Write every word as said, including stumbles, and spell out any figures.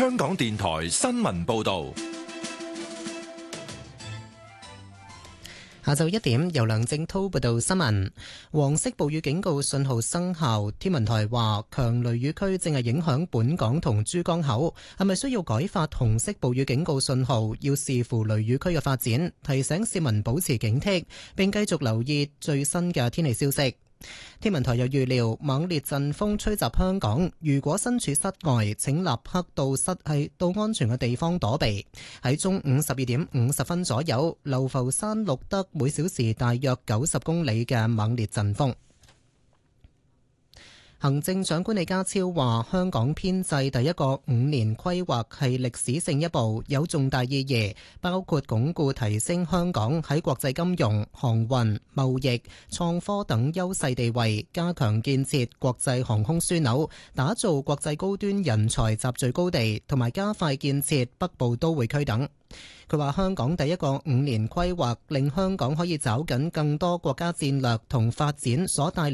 香港電台新聞報道。 下晝一點，由梁正滔報道新聞。黃色暴雨警告信號生效，天文台話強雷雨區正係影響本港同珠江口，係咪需要改發紅色暴雨警告信號，要視乎雷雨區嘅發展，提醒市民保持警惕，並繼續留意最新嘅天氣消息。天文台又預料猛烈陣風吹襲香港，如果身處室外，請立刻到室係到安全嘅地方躲避。喺中午十二點五十分左右，流浮山錄得每小時大約九十公里嘅猛烈陣風。行政長官李家超話，香港編制第一個五年規劃係歷史性一步，有重大意義，包括鞏固提升香港喺國際金融、航運、貿易、創科等優勢地位，加強建設國際航空樞紐，打造國際高端人才集聚高地，同埋加快建設北部都會區等。佢話香港第一個五年規劃令香港可以抓緊更多國家戰略同發展所帶嚟